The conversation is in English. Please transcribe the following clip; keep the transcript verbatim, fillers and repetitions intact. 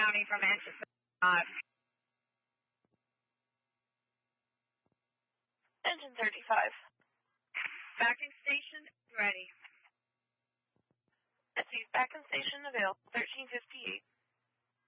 County from Manchester. Uh, Engine thirty-five. backing station ready. Receive backing station available thirteen fifty-eight.